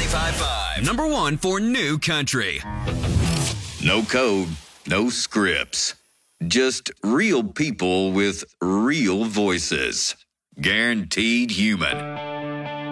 95.5. Number one for new country. No code, no scripts. Just real people with real voices. Guaranteed human.